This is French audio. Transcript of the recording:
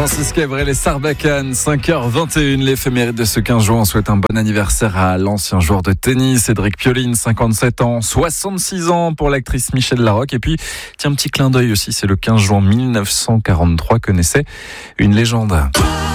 Francis Cabrel et Sarbacane, 5h21, l'éphéméride de ce 15 juin. On souhaite un bon anniversaire à l'ancien joueur de tennis, Cédric Pioline, 57 ans, 66 ans pour l'actrice Michèle Larocque. Et puis, tiens, un petit clin d'œil aussi, c'est le 15 juin 1943 que naissait une légende.